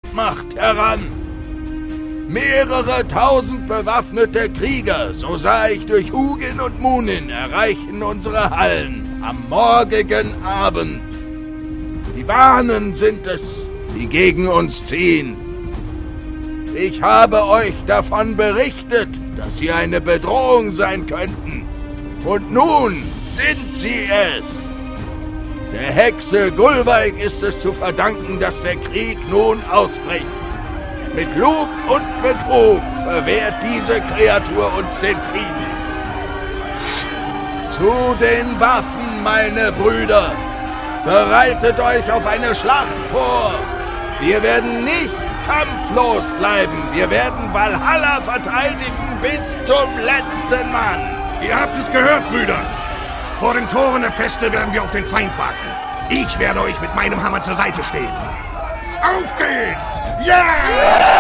Hauptmacht heran. Mehrere tausend bewaffnete Krieger, so sah ich durch Hugin und Munin, erreichen unsere Hallen am morgigen Abend. Die Wanen sind es, die gegen uns ziehen. Ich habe euch davon berichtet, dass sie eine Bedrohung sein könnten. Und nun sind sie es. Der Hexe Gulveig ist es zu verdanken, dass der Krieg nun ausbricht. Mit Lug und Betrug verwehrt diese Kreatur uns den Frieden. Zu den Waffen, meine Brüder! Bereitet euch auf eine Schlacht vor! Wir werden nicht kampflos bleiben! Wir werden Valhalla verteidigen bis zum letzten Mann! Ihr habt es gehört, Brüder! Vor den Toren der Feste werden wir auf den Feind warten. Ich werde euch mit meinem Hammer zur Seite stehen. Auf geht's! Ja! Yeah!